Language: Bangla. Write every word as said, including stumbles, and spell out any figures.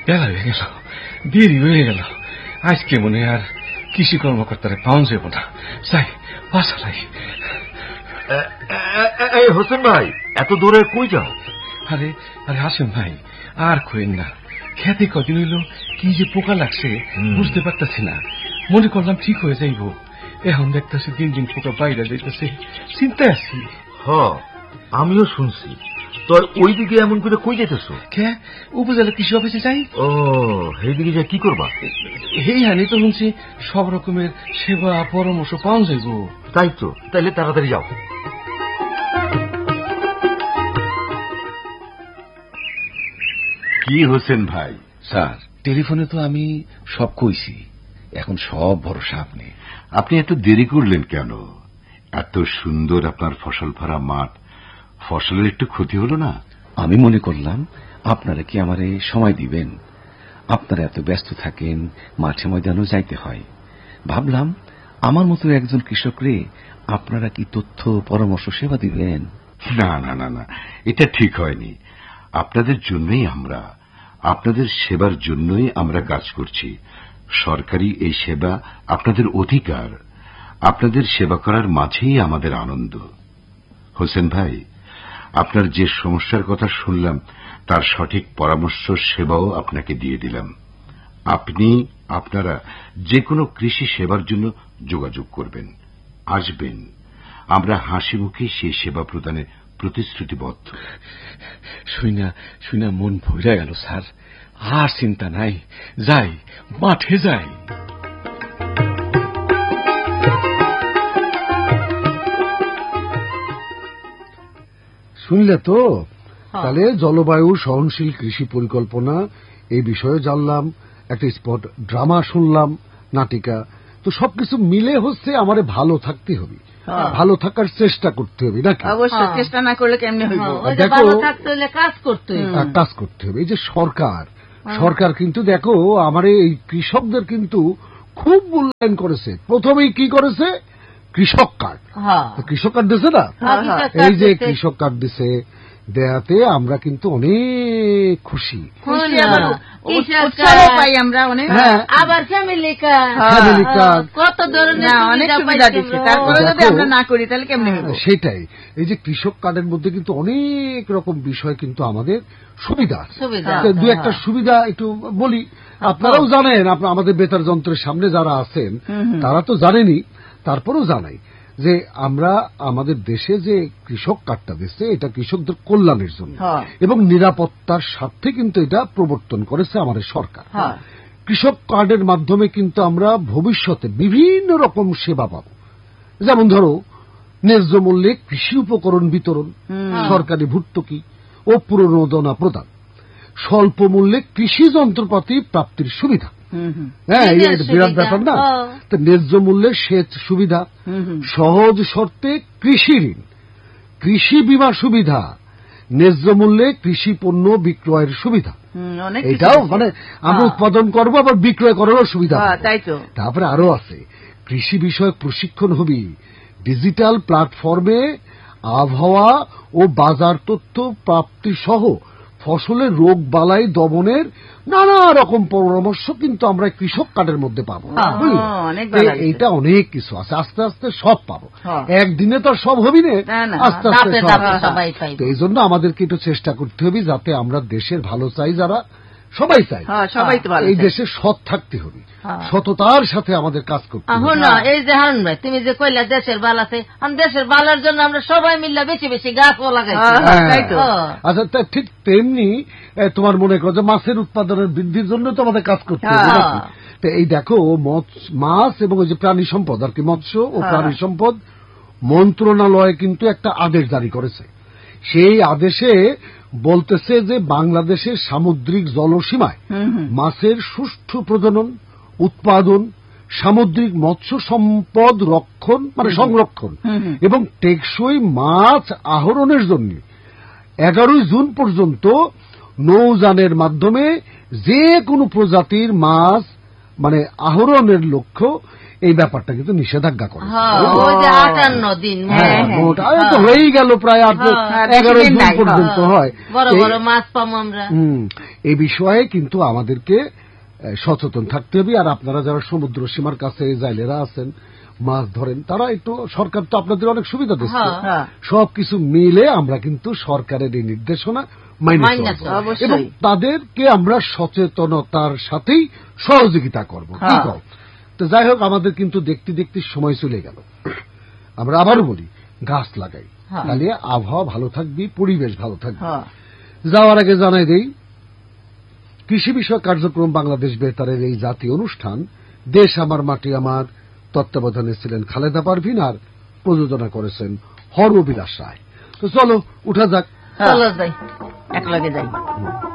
গেল গেল দেরি হয়ে গেল। আজকে মনে আর কৃষি কর্মকর্তারে পাওয়া যাব না। যাই বাসালাই। হোসেন ভাই, এত দূরে কই যাও? আরে আরে হাসেন ভাই, আর কইন না। খেতে কদিন হইল কি যে পোকা লাগছে বুঝতে পারতেছি না। মনে করলাম ঠিক হয়ে যাইব, এখন দেখতেছি দিন দিন পোকা বাইরে যাইতেছে। চিন্তায় আছি। হ, আমিও শুনছি। তোর ওইদিকে এমন করে কই যেতেছ? কে উপজেলা কৃষি অফিসে যাই। ও, সেইদিকে যা কি করবা? এই হানি তো শুনছি সব রকমের সেবা পরামর্শ পাওয়া যাইব। তাই তো, তাইলে তাড়াতাড়ি যাও। কি হোসেন ভাই? স্যার, টেলিফোনে তো আমি সব কইছি, এখন সব ভরসা আপনি। আপনি এত দেরি করলেন কেন? এত সুন্দর আপনার ফসল ভরা মাঠ, ফসলের একটু ক্ষতি হলো না? আমি মনে করলাম আপনারা কি আমারে সময় দিবেন। আপনারা এত ব্যস্ত থাকেন, মাঠে ময়দানও যাইতে হয়। ভাবলাম আমার মতো একজন কৃষকরে আপনারা কি তথ্য পরামর্শ সেবা দিবেন। না না না না, এটা ঠিক হয়নি। আপনাদের জন্যই আমরা, আপনাদের সেবার জন্যই আমরা কাজ করছি। সরকারি এই সেবা আপনাদের অধিকার। আপনাদের সেবা করার মাঝেই আমাদের আনন্দ। হোসেন ভাই, আপনার যে সমস্যার কথা শুনলাম তার সঠিক পরামর্শ সেবাও আপনাকে দিয়ে দিলাম। আপনি আপনারা যে কোনো কৃষি সেবার জন্য যোগাযোগ করবেন, আসবেন। আমরা হাসি মুখে সেই সেবা প্রদানে প্রতিশ্রুতিবদ্ধ। শুইনা শুইনা মন ভরে গেল স্যার। আর চিন্তা নাই, যাই মাঠে যাই। শুনলে তো, তাহলে জলবায়ু সহনশীল কৃষি পরিকল্পনা এই বিষয়ে জানলাম, একটা স্পট ড্রামা শুনলাম, নাটিকা। তো সবকিছু মিলে হচ্ছে আমারে ভালো থাকতে হবে, ভালো থাকার চেষ্টা করতে হবে নাকি? অবশ্যই, চেষ্টা না করলে কেমনে হইব? দেখো, ভালো থাকতে হলে কাজ করতে হবে, কাজ করতে হবে। এই যে সরকার সরকার কিন্তু দেখো আমার এই কৃষকদের কিন্তু খুব মূল্যায়ন করেছে। প্রথমেই কি করেছে? কৃষক কার্ড। কৃষক কার্ড দিছে না? এই যে কৃষক কার্ড দিছে, দেয়াতে আমরা কিন্তু অনেক খুশি। আবার ফ্যামিলি কার্ড, ফ্যামিলি কার্ড, কত ধরনের অনেক সুবিধা দিচ্ছে। তারপরে যদি আমরা না করি তাহলে কেমনে হবে? সেটাই, এই যে কৃষক কার্ডের মধ্যে কিন্তু অনেক রকম বিষয় কিন্তু আমাদের সুবিধা আছে। দু একটা সুবিধা একটু বলি, আপনারাও জানেন, আপনারা আমাদের বেতার যন্ত্রের সামনে যারা আছেন তারা তো জানেনই, তারপরেও জানাই যে আমরা আমাদের দেশে যে কৃষক কার্ডটা দিচ্ছে এটা কৃষকদের কল্যাণের জন্য এবং নিরাপত্তার স্বার্থে কিন্তু এটা প্রবর্তন করেছে আমাদের সরকার। কৃষক কার্ডের মাধ্যমে কিন্তু আমরা ভবিষ্যতে বিভিন্ন রকম সেবা পাব। যেমন ধরো, ন্যায্য মূল্যে কৃষি উপকরণ বিতরণ, সরকারি ভর্তুকি ও প্রণোদনা প্রদান, স্বল্প মূল্যে কৃষি যন্ত্রপাতি প্রাপ্তির সুবিধা। হ্যাঁ, এটা বিরাট ব্যাপার না? তো ন্যায্য মূল্যে সেচ সুবিধা, সহজ শর্তে কৃষি ঋণ, কৃষি বীমা সুবিধা, ন্যায্য মূল্যে কৃষি পণ্য বিক্রয়ের সুবিধা। এটাও মানে আমরা উৎপাদন করবো আবার বিক্রয় করারও সুবিধা। তারপরে আরো আছে কৃষি বিষয়ক প্রশিক্ষণ হবে, ডিজিটাল প্ল্যাটফর্মে আবহাওয়া ও বাজার তথ্য প্রাপ্তি সহ ফসলের রোগ বালাই দমনের নানা রকম পরামর্শ কিন্তু আমরা কৃষক কার্ডের মধ্যে পাবো। এইটা অনেক কিছু আছে, আস্তে আস্তে সব পাবো। একদিনে তো সব হবি না, আস্তে আস্তে সব। এই জন্য আমাদেরকে একটু চেষ্টা করতে হবে যাতে আমরা দেশের ভালো চাই, যারা সবাই চাই, এই দেশে সৎ থাকতে হবে, সততার সাথে আমাদের কাজ করতে হবে। এই যে হারুন ভাই, তুমি যে কইলা দেশের বাল আছে, দেশের বালার জন্য আমরা সবাই মিলে বেশি বেশি গাছও লাগাইছি। আচ্ছা, ঠিক তেমনি তোমার মনে করো যে মাছের উৎপাদনের বৃদ্ধির জন্য তো আমাদের কাজ করতে হবে। তো এই দেখো, মাছ এবং ওই যে প্রাণী সম্পদ আর কি, মৎস্য ও প্রাণী সম্পদ মন্ত্রণালয় কিন্তু একটা আদেশ জারি করেছে। সেই আদেশে বলতেছে যে বাংলাদেশের সামুদ্রিক জলসীমায় মাছের সুষ্ঠু প্রজনন, উৎপাদন, সামুদ্রিক মৎস্য সম্পদ রক্ষণ মানে সংরক্ষণ এবং টেকসই মাছ আহরণের জন্য এগারোই জুন পর্যন্ত নৌযানের মাধ্যমে যে কোনো প্রজাতির মাছ মানে আহরণের লক্ষ্য এই ব্যাপারটা কিন্তু নিষেধাজ্ঞা করে। আটান্ন দিন হয়েই গেল, প্রায় এগারোই জুন পর্যন্ত হয়। বড় বড় মাছ পাবো আমরা। এই বিষয়ে কিন্তু আমাদেরকে সচেতন থাকতে হবে। আর আপনারা যারা সমুদ্র সীমার কাছে জাইলেরা আছেন, মাছ ধরেন, তারা একটু, সরকার তো আপনাদের অনেক সুবিধা দিচ্ছে, সবকিছু মিলে আমরা কিন্তু সরকারের এই নির্দেশনা মাইনে চলবো এবং তাদেরকে আমরা সচেতনতার সাথেই সহযোগিতা করব। কি কও? তো যাই হোক, আমাদের কিন্তু দেখতে দেখতে সময় চলে গেল। আমরা আবারও বলি, গাছ লাগাই, তাহলে আবহাওয়া ভালো থাকবে, পরিবেশ ভালো থাকবে। যাওয়ার আগে জানাই দেই, কৃষি বিষয়ক কার্যক্রম বাংলাদেশ বেতারের এই জাতীয় অনুষ্ঠান দেশ আমার মাটি আমার তত্ত্বাবধানে ছিলেন খালেদা পারভিন, আর প্রযোজনা করেছেন হরবিলাস রায়। তো চলো উঠা যাক, এক লগে যাই।